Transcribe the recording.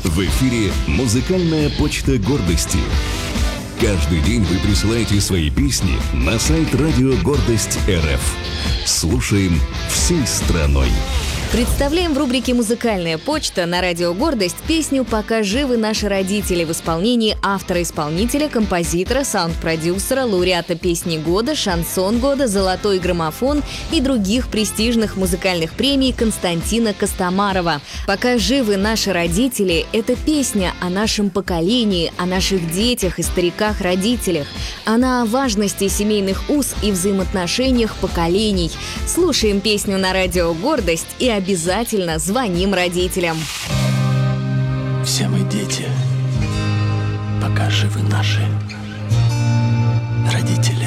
В эфире «Музыкальная почта гордости». Каждый день вы присылаете свои песни на сайт Радио Гордость РФ. Слушаем всей страной. Представляем в рубрике «Музыкальная почта» на Радио Гордость песню «Пока живы наши родители» в исполнении автора-исполнителя, композитора, саунд-продюсера, лауреата песни года, шансон года, золотой граммофон и других престижных музыкальных премий Константина Костомарова. «Пока живы наши родители» — это песня о нашем поколении, о наших детях и стариках-родителях. Она о важности семейных уз и взаимоотношениях поколений. Слушаем песню на Радио Гордость и обязательно звоним родителям. Все мы дети, пока живы наши родители.